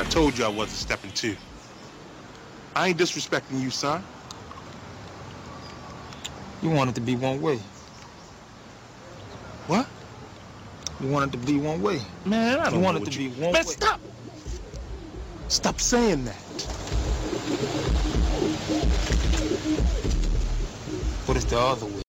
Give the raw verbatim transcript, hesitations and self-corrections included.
told you I wasn't stepping two. I ain't disrespecting you, son. You want it to be one way. What? You want it to be one way. Man, I don't You want know it what to you... be one Man, way. stop! Stop saying that. What is the other way?